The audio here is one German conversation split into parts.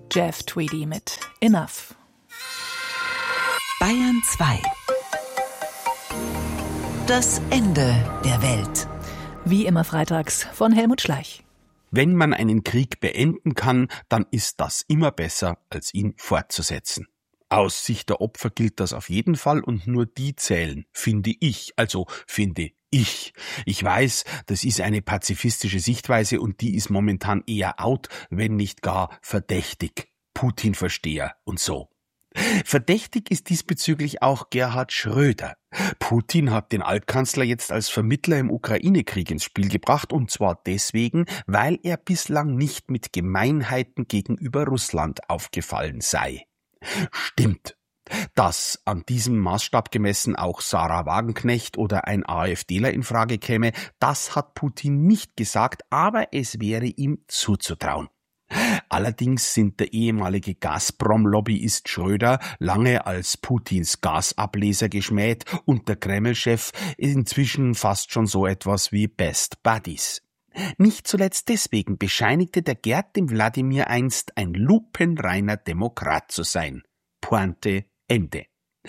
Jeff Tweedy mit Enough. Bayern 2. Das Ende der Welt. Wie immer freitags von Helmut Schleich. Wenn man einen Krieg beenden kann, dann ist das immer besser, als ihn fortzusetzen. Aus Sicht der Opfer gilt das auf jeden Fall und nur die zählen, finde ich. Ich weiß, das ist eine pazifistische Sichtweise und die ist momentan eher out, wenn nicht gar verdächtig. Putin-Versteher und so. Verdächtig ist diesbezüglich auch Gerhard Schröder. Putin hat den Altkanzler jetzt als Vermittler im Ukraine-Krieg ins Spiel gebracht und zwar deswegen, weil er bislang nicht mit Gemeinheiten gegenüber Russland aufgefallen sei. Stimmt. Dass an diesem Maßstab gemessen auch Sarah Wagenknecht oder ein AfDler in Frage käme, das hat Putin nicht gesagt, aber es wäre ihm zuzutrauen. Allerdings sind der ehemalige Gazprom-Lobbyist Schröder lange als Putins Gasableser geschmäht und der Kreml-Chef inzwischen fast schon so etwas wie Best Buddies. Nicht zuletzt deswegen bescheinigte der Gerd dem Wladimir einst ein lupenreiner Demokrat zu sein. Pointe Ende.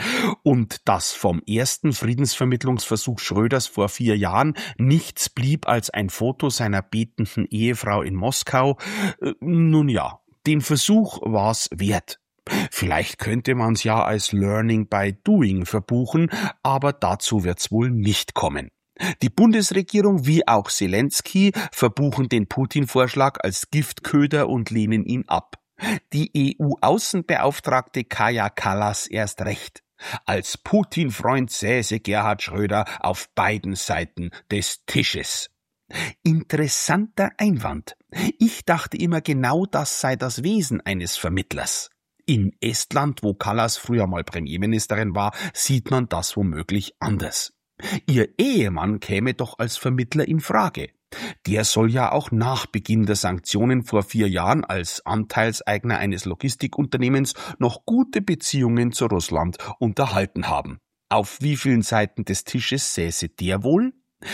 Und dass vom ersten Friedensvermittlungsversuch Schröders vor 4 Jahren nichts blieb als ein Foto seiner betenden Ehefrau in Moskau, nun ja, den Versuch war's wert. Vielleicht könnte man's ja als Learning by Doing verbuchen, aber dazu wird's wohl nicht kommen. Die Bundesregierung wie auch Zelensky verbuchen den Putin-Vorschlag als Giftköder und lehnen ihn ab. Die EU-Außenbeauftragte Kaja Kallas erst recht. Als Putin-Freund säße Gerhard Schröder auf beiden Seiten des Tisches. Interessanter Einwand. Ich dachte immer, genau das sei das Wesen eines Vermittlers. In Estland, wo Kallas früher mal Premierministerin war, sieht man das womöglich anders. Ihr Ehemann käme doch als Vermittler in Frage. Der soll ja auch nach Beginn der Sanktionen vor 4 Jahren als Anteilseigner eines Logistikunternehmens noch gute Beziehungen zu Russland unterhalten haben. Auf wie vielen Seiten des Tisches säße der wohl?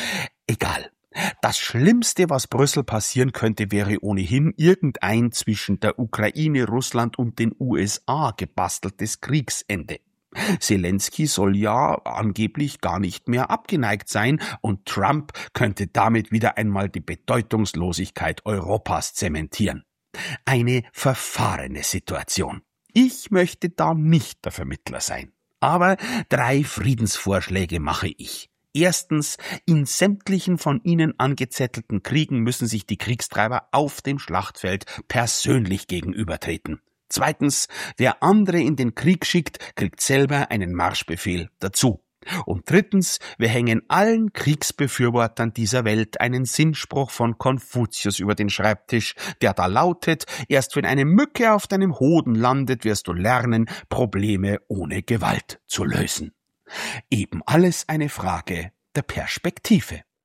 Egal. Das Schlimmste, was Brüssel passieren könnte, wäre ohnehin irgendein zwischen der Ukraine, Russland und den USA gebasteltes Kriegsende. Zelensky soll ja angeblich gar nicht mehr abgeneigt sein und Trump könnte damit wieder einmal die Bedeutungslosigkeit Europas zementieren. Eine verfahrene Situation. Ich möchte da nicht der Vermittler sein. Aber 3 Friedensvorschläge mache ich. Erstens, in sämtlichen von Ihnen angezettelten Kriegen müssen sich die Kriegstreiber auf dem Schlachtfeld persönlich gegenübertreten. Zweitens, wer andere in den Krieg schickt, kriegt selber einen Marschbefehl dazu. Und drittens, wir hängen allen Kriegsbefürwortern dieser Welt einen Sinnspruch von Konfuzius über den Schreibtisch, der da lautet: Erst wenn eine Mücke auf deinem Hoden landet, wirst du lernen, Probleme ohne Gewalt zu lösen. Eben alles eine Frage der Perspektive.